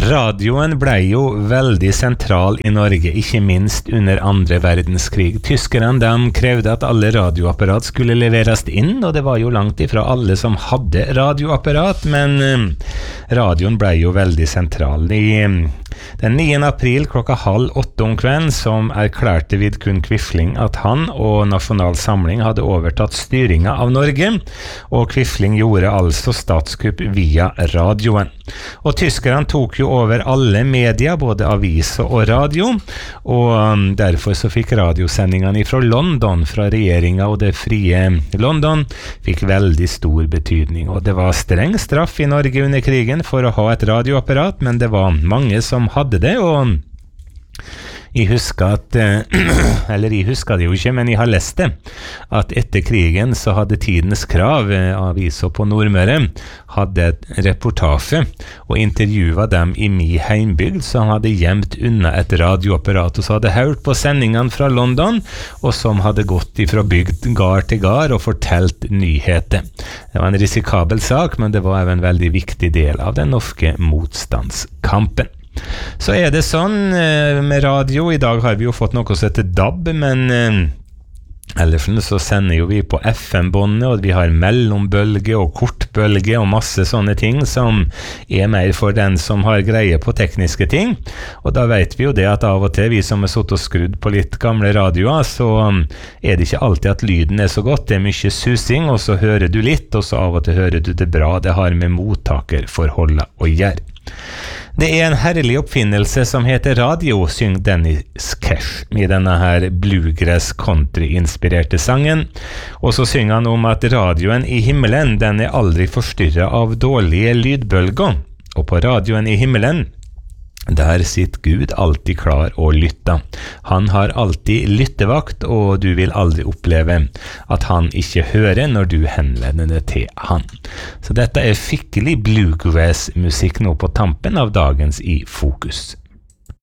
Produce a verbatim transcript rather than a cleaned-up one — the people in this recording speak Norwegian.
Radioen ble jo veldig sentral i Norge, ikke minst under andre verdenskrig. Tyskerne de krevde at alle radioapparat skulle leveres inn, og det var jo langt ifra alle som hadde radioapparat, men um, radioen ble jo veldig sentral. I um, den niende april klokka halv åtte om kvelden som erklærte Vidkun Quisling at han og Nasjonal Samling hadde overtatt styringen av Norge, og Quisling gjorde altså statskupp via radioen. Og tyskerne tok jo over alle media, både aviser og radio, og um, derfor så fikk radiosendingene fra London, fra regjeringen og det frie London, fikk veldig stor betydning. Og det var streng straff i Norge under krigen for å ha et radioapparat, men det var mange som hadde det, og jeg husker at, eller jeg husker det jo ikke, men jeg har lest det, at etter krigen så hadde Tidens Krav, aviser på Nordmøre, hadde et reportasje og intervjuet dem i min heimbygd som hadde gjemt unna et radioapparat, og så hadde hørt på sendingene fra London, og som hadde gått ifra bygd gard til gard og fortalt nyheter. Det var en risikabel sak, men det var en veldig viktig del av den norske motstandskampen. Så er det sånn med radio, i dag har vi jo fått noe som heter D A B, men eh, ellers så sender jo vi på F M-båndet, og vi har mellombølge og kortbølge og masse sånne ting som er mer for den som har greie på tekniske ting, og da vet vi jo det at av og til, vi som er satt og skrudd på litt gamle radioer, så er det ikke alltid at lyden er så godt, det er mye susing, og så hører du litt, og så av og til hører du det bra, det har med mottakerforholdet å gjøre. Det er en herlig oppfinnelse som heter radio, synger Dennis Cash i denne her bluegrass country-inspirerte sangen. Og så synger han om at radioen i himmelen, den er aldri forstyrret av dårlige lydbølger. Og på radioen i himmelen, der sitter Gud alltid klar og lytter. Han har alltid lyttevakt, og du vil aldri oppleve at han ikke hører når du henvender deg til han. Så dette er skikkelig bluegrass-musikk nå på tampen av dagens I Fokus.